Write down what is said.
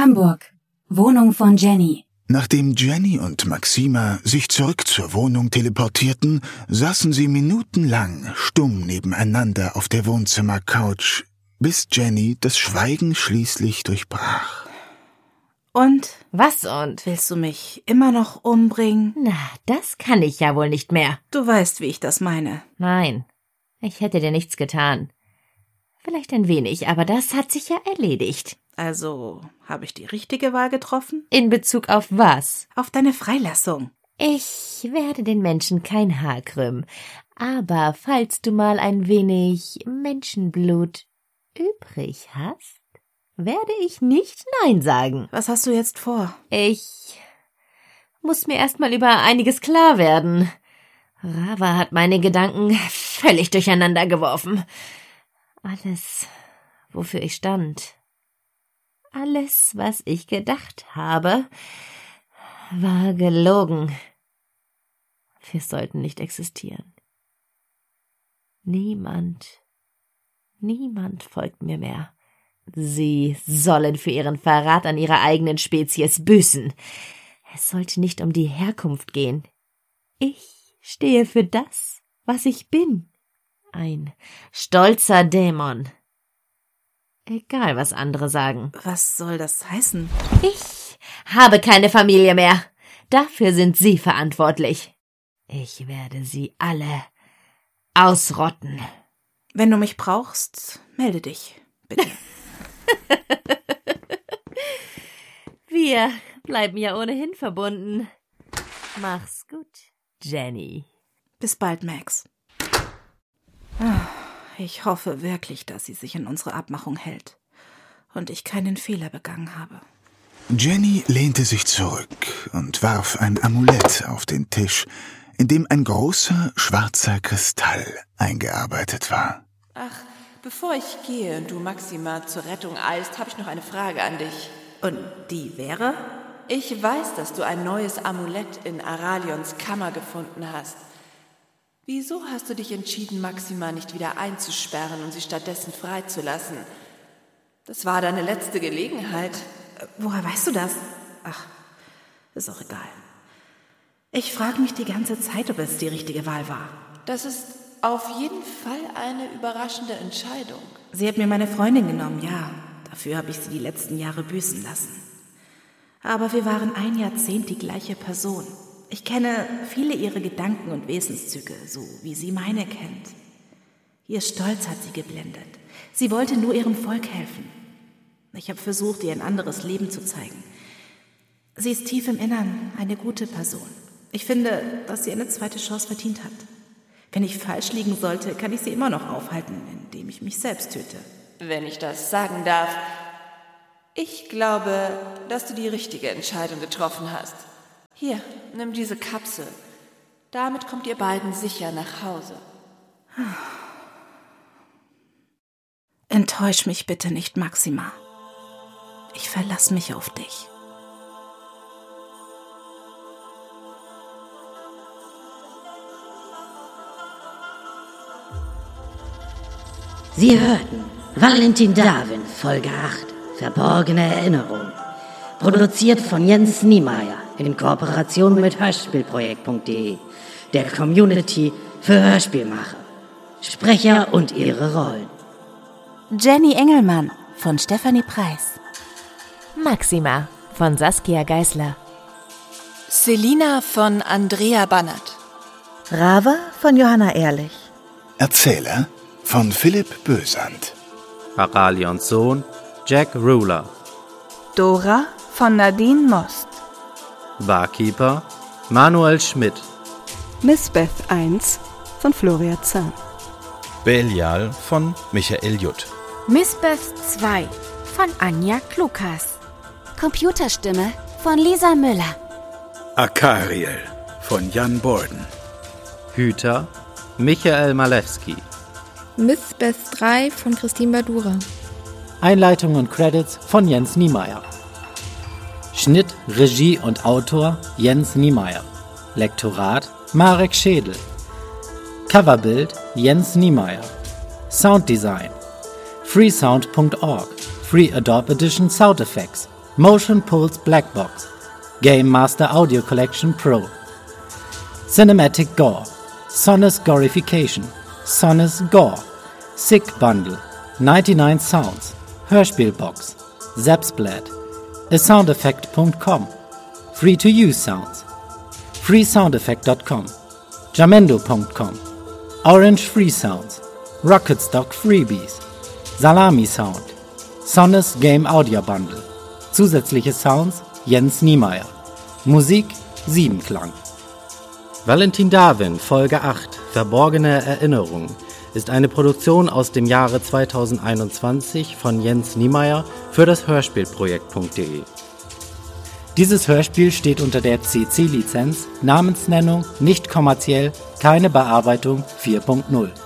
Hamburg. Wohnung von Jenny. Nachdem Jenny und Maxima sich zurück zur Wohnung teleportierten, saßen sie minutenlang stumm nebeneinander auf der Wohnzimmercouch, bis Jenny das Schweigen schließlich durchbrach. Und? Was und? Willst du mich immer noch umbringen? Na, das kann ich ja wohl nicht mehr. Du weißt, wie ich das meine. Nein, ich hätte dir nichts getan. Vielleicht ein wenig, aber das hat sich ja erledigt. Also, habe ich die richtige Wahl getroffen? In Bezug auf was? Auf deine Freilassung. Ich werde den Menschen kein Haar krümmen. Aber falls du mal ein wenig Menschenblut übrig hast, werde ich nicht Nein sagen. Was hast du jetzt vor? Ich muss mir erst mal über einiges klar werden. Rava hat meine Gedanken völlig durcheinander geworfen. Alles, wofür ich stand, alles, was ich gedacht habe, war gelogen. Wir sollten nicht existieren. Niemand folgt mir mehr. Sie sollen für ihren Verrat an ihrer eigenen Spezies büßen. Es sollte nicht um die Herkunft gehen. Ich stehe für das, was ich bin. Ein stolzer Dämon. Egal, was andere sagen. Was soll das heißen? Ich habe keine Familie mehr. Dafür sind Sie verantwortlich. Ich werde sie alle ausrotten. Wenn du mich brauchst, melde dich, bitte. Wir bleiben ja ohnehin verbunden. Mach's gut, Jenny. Bis bald, Max. Ich hoffe wirklich, dass sie sich an unsere Abmachung hält und ich keinen Fehler begangen habe. Jenny lehnte sich zurück und warf ein Amulett auf den Tisch, in dem ein großer, schwarzer Kristall eingearbeitet war. Ach, bevor ich gehe und du Maxima zur Rettung eilst, habe ich noch eine Frage an dich. Und die wäre? Ich weiß, dass du ein neues Amulett in Aralions Kammer gefunden hast. Wieso hast du dich entschieden, Maxima nicht wieder einzusperren und sie stattdessen freizulassen? Das war deine letzte Gelegenheit. Woher weißt du das? Ach, ist auch egal. Ich frage mich die ganze Zeit, ob es die richtige Wahl war. Das ist auf jeden Fall eine überraschende Entscheidung. Sie hat mir meine Freundin genommen, ja. Dafür habe ich sie die letzten Jahre büßen lassen. Aber wir waren ein Jahrzehnt die gleiche Person. Ich kenne viele ihrer Gedanken und Wesenszüge, so wie sie meine kennt. Ihr Stolz hat sie geblendet. Sie wollte nur ihrem Volk helfen. Ich habe versucht, ihr ein anderes Leben zu zeigen. Sie ist tief im Innern eine gute Person. Ich finde, dass sie eine zweite Chance verdient hat. Wenn ich falsch liegen sollte, kann ich sie immer noch aufhalten, indem ich mich selbst töte. Wenn ich das sagen darf, ich glaube, dass du die richtige Entscheidung getroffen hast. Hier, nimm diese Kapsel. Damit kommt ihr beiden sicher nach Hause. Enttäusch mich bitte nicht, Maxima. Ich verlasse mich auf dich. Sie hörten Valentin Darwin, Folge 8, Verborgene Erinnerung. Produziert von Jens Niemeyer in Kooperation mit Hörspielprojekt.de, der Community für Hörspielmacher. Sprecher und ihre Rollen: Jenny Engelmann von Stefanie Preis, Maxima von Saskia Geisler, Selina von Andrea Bannert, Rava von Johanna Ehrlich, Erzähler von Philipp Bösand, Aralions Sohn Jack Ruler, Dora von Nadine Most, Barkeeper Manuel Schmidt, Missbeth 1 von Floria Zahn, Belial von Michael Jutt, Missbeth 2 von Anja Klukas, Computerstimme von Lisa Müller, Akariel von Jan Borden, Hüter Michael Malewski, Missbeth 3 von Christine Badura, Einleitung und Credits von Jens Niemeyer. Schnitt, Regie und Autor Jens Niemeyer. Lektorat Marek Schädel. Coverbild Jens Niemeyer. Sounddesign freesound.org. Free Adobe Edition Sound Effects. Motion Pulse Blackbox, Game Master Audio Collection Pro, Cinematic Gore, Sonus Gorification, Sonus Gore, SICK Bundle, 99 Sounds, Hörspielbox, Zapsplat, asoundeffect.com, Free-to-Use Sounds, freesoundeffect.com, jamendo.com, Orange Free Sounds, Rocketstock Freebies, Salami Sound, Sonus Game Audio Bundle, zusätzliche Sounds Jens Niemeyer, Musik Siebenklang. Valentin Darwin, Folge 8, Verborgene Erinnerung, ist eine Produktion aus dem Jahre 2021 von Jens Niemeyer für das Hörspielprojekt.de. Dieses Hörspiel steht unter der CC-Lizenz, Namensnennung, nicht kommerziell, keine Bearbeitung 4.0.